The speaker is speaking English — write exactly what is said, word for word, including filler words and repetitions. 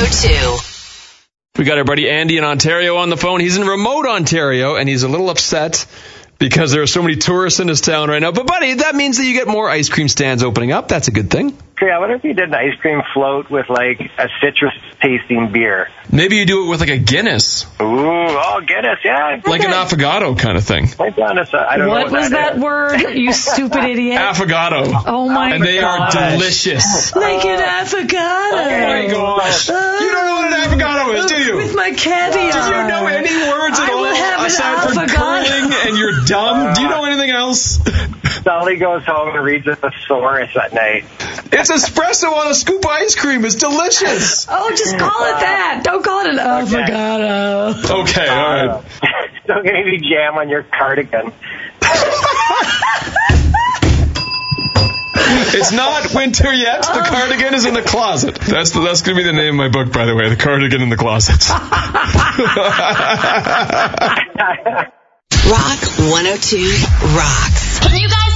oh two. We got our buddy Andy in Ontario on the phone. He's in remote Ontario, and he's a little upset because there are so many tourists in his town right now. But, buddy, that means that you get more ice cream stands opening up. That's a good thing. Yeah, what if you did an ice cream float with, like, a citrus-tasting beer? Maybe you do it with, like, a Guinness. Ooh, oh, Guinness, yeah. Like an affogato kind of thing. Like honest, I don't what know what was that, that word, you stupid idiot? Affogato. Oh, my God. And they are delicious. Like an affogato. Oh, my gosh. You don't know what an affogato is, do you? With my caviar. Do you know any words at I all will have aside an from affogato. curling and you're dumb? Do you know anything else? Sally goes home and reads a thesaurus at night. It's espresso on a scoop of ice cream. It's delicious. Oh, just call it that. Don't call it an affogato. Okay, all right. Uh, don't get any jam on your cardigan. It's not winter yet. The cardigan is in the closet. That's the, that's going to be the name of my book, by the way. The Cardigan in the Closet. Rock one oh two rocks. Can you guys